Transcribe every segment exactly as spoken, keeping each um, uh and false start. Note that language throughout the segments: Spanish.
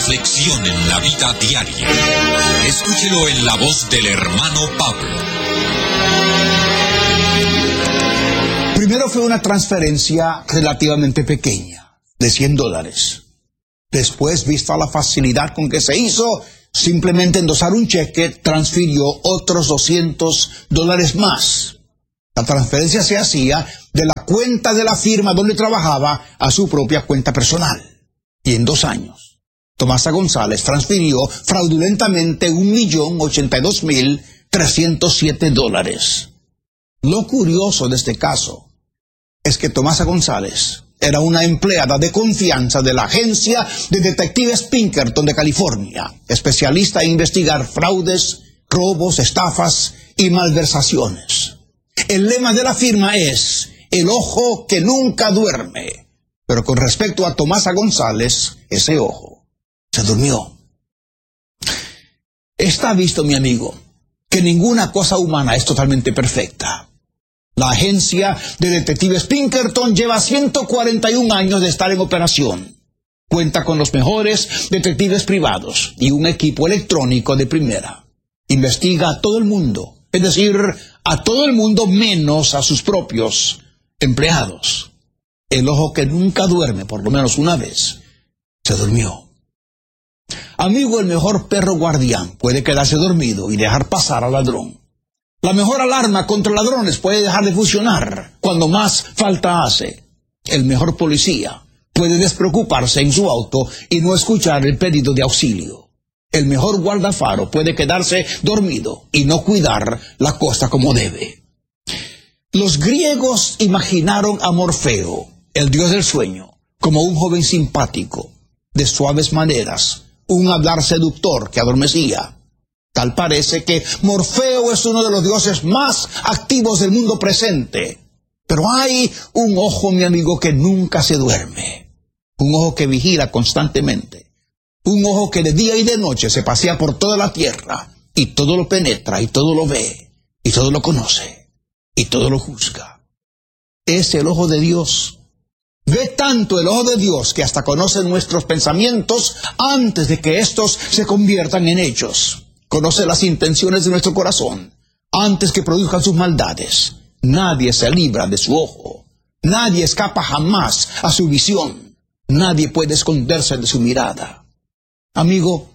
reflexión en la vida diaria. Escúchelo en la voz del hermano Pablo. Primero fue una transferencia relativamente pequeña, de cien dólares. Después, vista la facilidad con que se hizo, simplemente endosar un cheque, transfirió otros doscientos dólares más. La transferencia se hacía de la cuenta de la firma donde trabajaba a su propia cuenta personal. Y en dos años, Tomasa González transfirió fraudulentamente un millón ochenta y dos mil trescientos siete dólares. Lo curioso de este caso es que Tomasa González era una empleada de confianza de la agencia de detectives Pinkerton de California, especialista en investigar fraudes, robos, estafas y malversaciones. El lema de la firma es el ojo que nunca duerme. Pero con respecto a Tomasa González, ese ojo se durmió. Está visto, mi amigo, que ninguna cosa humana es totalmente perfecta. La agencia de detectives Pinkerton lleva ciento cuarenta y un años de estar en operación. Cuenta con los mejores detectives privados y un equipo electrónico de primera. Investiga a todo el mundo, es decir, a todo el mundo menos a sus propios empleados. El ojo que nunca duerme, por lo menos una vez, se durmió. Amigo, el mejor perro guardián puede quedarse dormido y dejar pasar al ladrón. La mejor alarma contra ladrones puede dejar de funcionar cuando más falta hace. El mejor policía puede despreocuparse en su auto y no escuchar el pedido de auxilio. El mejor guardafaro puede quedarse dormido y no cuidar la costa como debe. Los griegos imaginaron a Morfeo, el dios del sueño, como un joven simpático, de suaves maneras, un hablar seductor que adormecía. Tal parece que Morfeo es uno de los dioses más activos del mundo presente. Pero hay un ojo, mi amigo, que nunca se duerme. Un ojo que vigila constantemente. Un ojo que de día y de noche se pasea por toda la tierra y todo lo penetra y todo lo ve y todo lo conoce y todo lo juzga. Es el ojo de Dios. Ve tanto el ojo de Dios que hasta conoce nuestros pensamientos antes de que estos se conviertan en hechos. Conoce las intenciones de nuestro corazón antes que produzcan sus maldades. Nadie se libra de su ojo. Nadie escapa jamás a su visión. Nadie puede esconderse de su mirada. Amigo,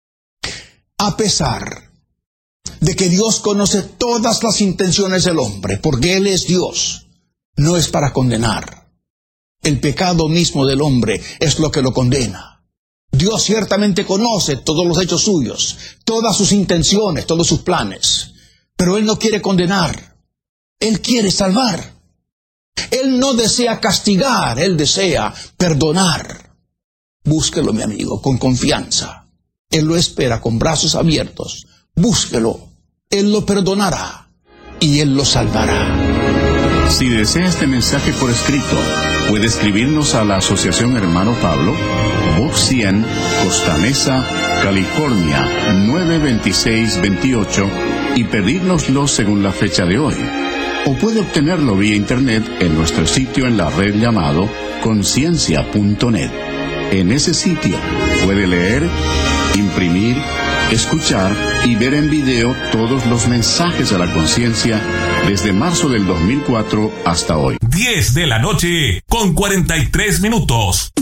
a pesar de que Dios conoce todas las intenciones del hombre, porque Él es Dios, no es para condenar. El pecado mismo del hombre es lo que lo condena. Dios ciertamente conoce todos los hechos suyos, todas sus intenciones, todos sus planes. Pero Él no quiere condenar. Él quiere salvar. Él no desea castigar, Él desea perdonar. Búsquelo, mi amigo, con confianza. Él lo espera con brazos abiertos. Búsquelo. Él lo perdonará y Él lo salvará. Si desea este mensaje por escrito, puede escribirnos a la Asociación Hermano Pablo, Box cien, Costa Mesa, California, nueve veintiséis veintiocho, y pedírnoslo según la fecha de hoy. O puede obtenerlo vía internet en nuestro sitio en la red llamado conciencia punto net. En ese sitio puede leer, imprimir, escuchar y ver en video todos los mensajes de la conciencia desde marzo del dos mil cuatro hasta hoy. diez de la noche con cuarenta y tres minutos.